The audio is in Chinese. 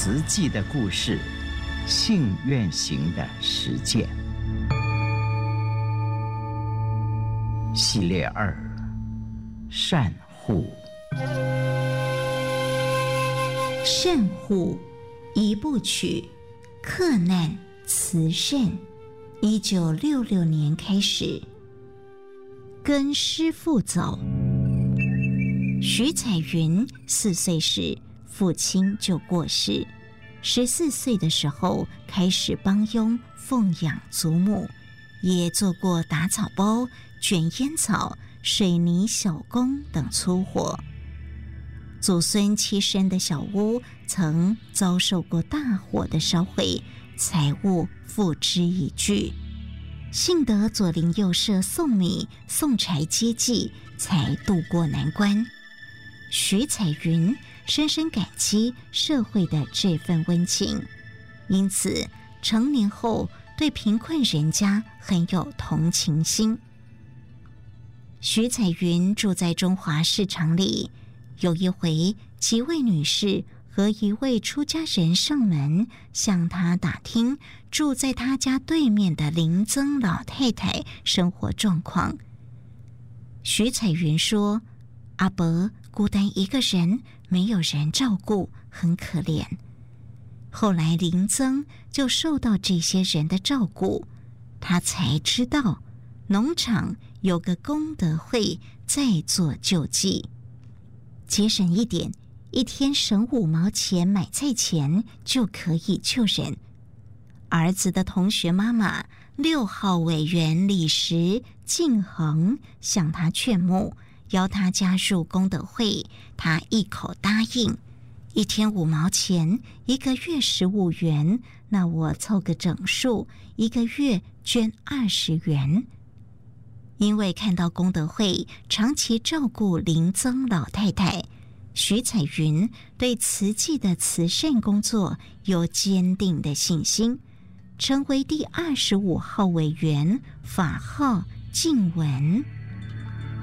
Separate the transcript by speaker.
Speaker 1: 慈济的故事，信愿行的实践系列2：善护。
Speaker 2: 善护一部曲，克难慈善。1966年开始，跟师父走。徐彩云4岁时，父亲就过世。14岁的时候，开始帮佣奉养祖母，也做过打草包、卷烟草、水泥小工等粗活。祖孙栖身的小屋曾遭受过大火的烧毁，财物付之一炬。幸得左邻右舍送米送柴接济，才渡过难关。徐彩云深深感激社会的这份温情，因此成年后对贫困人家很有同情心。徐彩云住在中华市场里，有一回几位女士和一位出家人上门向她打听住在她家对面的林曾老太太生活状况。徐彩云说，阿伯孤单一个人，没有人照顾，很可怜。后来林曾就受到这些人的照顾，他才知道农场有个功德会在做救济，节省一点，一天省5毛钱买菜钱就可以救人。儿子的同学妈妈6号委员李石敬恒向他劝募，邀他加入功德会，他一口答应。一天5毛钱，一个月15元，那我凑个整数，一个月捐20元。因为看到功德会长期照顾林曾老太太，徐彩云对慈济的慈善工作有坚定的信心，成为第25号委员，法号静文。